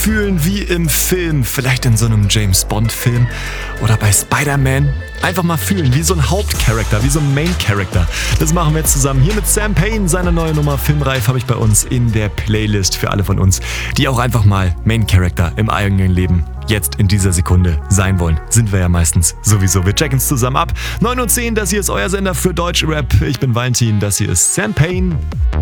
fühlen wie im Film, vielleicht in so einem James-Bond-Film oder bei Spider-Man. Einfach mal fühlen, wie so ein Hauptcharakter, wie so ein Main-Character. Das machen wir jetzt zusammen hier mit Sam Payne. Seine neue Nummer Filmreif habe ich bei uns in der Playlist für alle von uns, die auch einfach mal Main-Character im eigenen Leben jetzt in dieser Sekunde sein wollen. Sind wir ja meistens sowieso. Wir checken es zusammen ab. 9:10 Uhr, das hier ist euer Sender für Deutschrap. Ich bin Valentin, das hier ist Sam Payne.